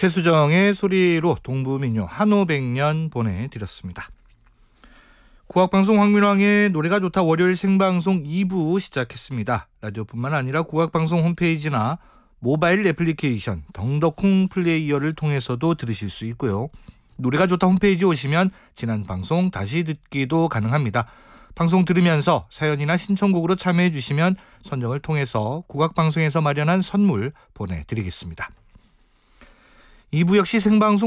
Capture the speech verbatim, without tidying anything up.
최수정의 소리로 동부민요 한오백년 보내드렸습니다. 국악방송 황민왕의 노래가 좋다 월요일 생방송 이 부 시작했습니다. 라디오뿐만 아니라 국악방송 홈페이지나 모바일 애플리케이션 덩더콩 플레이어를 통해서도 들으실 수 있고요. 노래가 좋다 홈페이지 오시면 지난 방송 다시 듣기도 가능합니다. 방송 들으면서 사연이나 신청곡으로 참여해 주시면 선정을 통해서 국악방송에서 마련한 선물 보내드리겠습니다. 이 부 역시 생방송